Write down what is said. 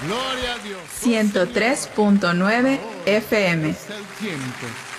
Gloria a Dios. 103.9 FM. Es el tiempo